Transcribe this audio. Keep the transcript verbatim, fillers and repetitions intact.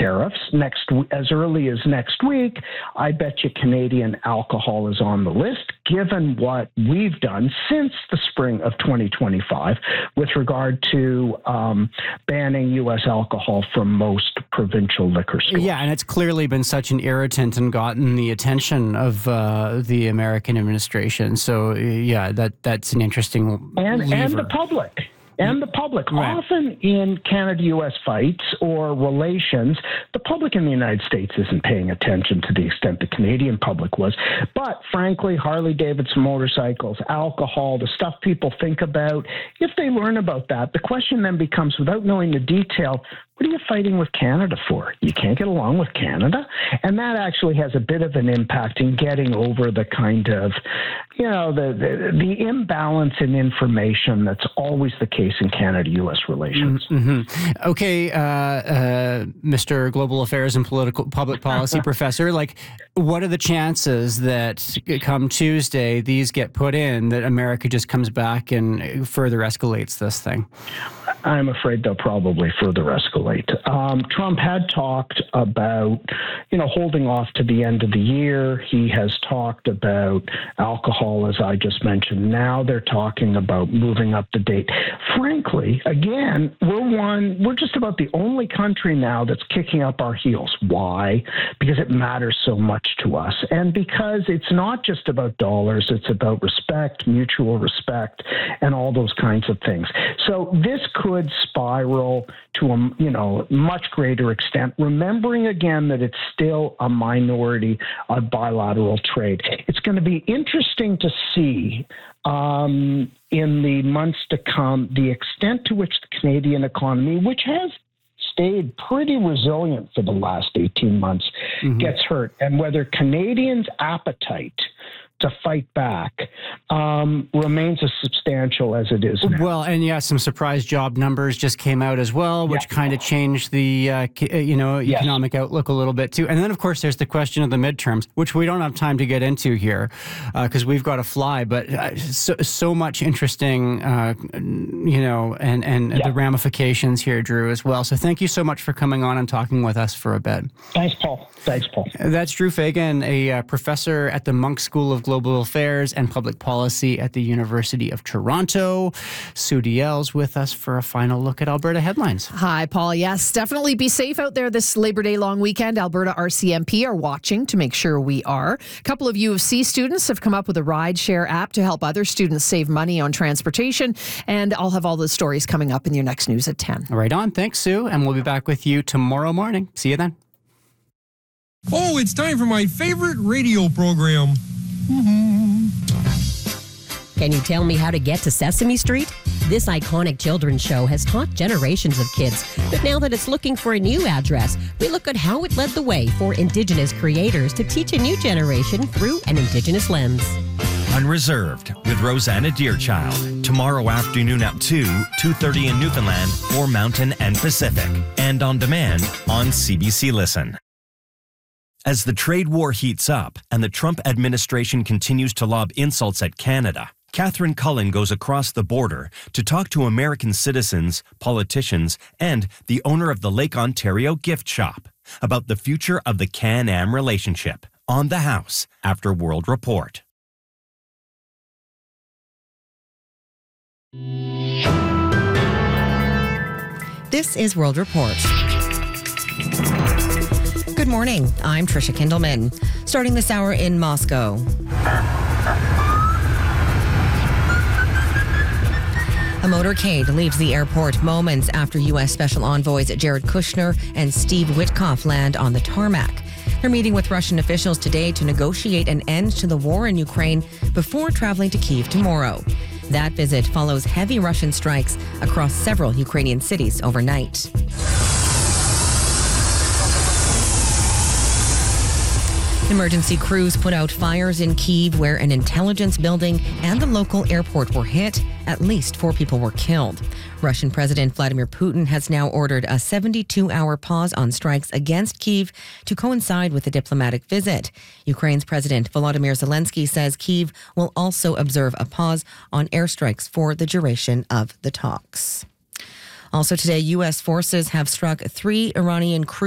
tariffs next as early as next week, I bet you Canadian alcohol is on the list, given what we've done since the spring of twenty twenty-five with regard to um, banning U S alcohol from most provincial liquor stores. Yeah, and it's clearly been such an irritant and gotten the attention of uh, the American administration. So, yeah, that that's an interesting and lever. and the public. And the public. Right. Often in Canada-U S fights or relations, the public in the United States isn't paying attention to the extent the Canadian public was. But frankly, Harley-Davidson motorcycles, alcohol, the stuff people think about, if they learn about that, the question then becomes, without knowing the detail, what are you fighting with Canada for? You can't get along with Canada? And that actually has a bit of an impact in getting over the kind of, you know, the the, the imbalance in information that's always the case in Canada-U S relations. Mm-hmm. Okay, uh, uh, Mister Global Affairs and Political Public Policy Professor, like, what are the chances that come Tuesday these get put in, that America just comes back and further escalates this thing? I'm afraid they'll probably further escalate. Um, Trump had talked about, you know, holding off to the end of the year. He has talked about alcohol, as I just mentioned. Now they're talking about moving up the date. Frankly, again, we're one, we're just about the only country now that's kicking up our heels. Why? Because it matters so much to us. And because it's not just about dollars, it's about respect, mutual respect, and all those kinds of things. So this could spiral to a, you know, much greater extent, remembering again that it's still a minority of bilateral trade. It's going to be interesting to see um, in the months to come the extent to which the Canadian economy, which has stayed pretty resilient for the last eighteen months, mm-hmm. gets hurt, and whether Canadians' appetite to fight back um, remains as substantial as it is now. Well, and yeah, some surprise job numbers just came out as well, which yeah. kind of changed the uh, you know yes. economic outlook a little bit too. And then, of course, there's the question of the midterms, which we don't have time to get into here because uh, we've got to fly. But uh, so, so much interesting, uh, you know, and and yeah. the ramifications here, Drew, as well. So thank you so much for coming on and talking with us for a bit. Thanks, Paul. Thanks, Paul. That's Drew Fagan, a uh, professor at the Munk School of Global Affairs and Public Policy at the University of Toronto. Sue Diel's with us for a final look at Alberta headlines. Hi, Paul. Yes, definitely be safe out there this Labor Day long weekend. Alberta R C M P are watching to make sure we are. A couple of U of C students have come up with a rideshare app to help other students save money on transportation. And I'll have all the stories coming up in your next news at ten. Right on. Thanks, Sue. And we'll be back with you tomorrow morning. See you then. Oh, it's time for my favorite radio program. Mm-hmm. Can you tell me how to get to Sesame Street? This iconic children's show has taught generations of kids, but now that it's looking for a new address, we look at how it led the way for Indigenous creators to teach a new generation through an Indigenous lens. Unreserved with Rosanna Deerchild. Tomorrow afternoon at two, two thirty in Newfoundland for Mountain and Pacific. And on demand on C B C Listen. As the trade war heats up and the Trump administration continues to lob insults at Canada, Catherine Cullen goes across the border to talk to American citizens, politicians, and the owner of the Lake Ontario gift shop about the future of the Can-Am relationship on The House after World Report. This is World Report. Good morning. I'm Trisha Kindleman. Starting this hour in Moscow. A motorcade leaves the airport moments after U S Special Envoys Jared Kushner and Steve Witkoff land on the tarmac. They're meeting with Russian officials today to negotiate an end to the war in Ukraine before traveling to Kyiv tomorrow. That visit follows heavy Russian strikes across several Ukrainian cities overnight. Emergency crews put out fires in Kyiv where an intelligence building and the local airport were hit. At least four people were killed. Russian President Vladimir Putin has now ordered a seventy-two hour pause on strikes against Kyiv to coincide with the diplomatic visit. Ukraine's President Volodymyr Zelensky says Kyiv will also observe a pause on airstrikes for the duration of the talks. Also today, U S forces have struck three Iranian cruise